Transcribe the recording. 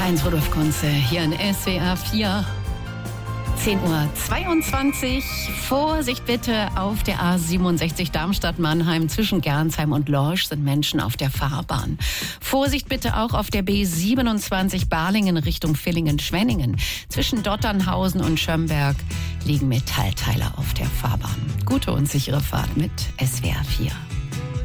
Heinz Rudolf Kunze hier in SWR 4. 10:22 Uhr. Vorsicht bitte auf der A67 Darmstadt-Mannheim. Zwischen Gernsheim und Lorsch sind Menschen auf der Fahrbahn. Vorsicht bitte auch auf der B27 Balingen Richtung Villingen-Schwenningen. Zwischen Dotternhausen und Schömberg liegen Metallteile auf der Fahrbahn. Gute und sichere Fahrt mit SWR 4.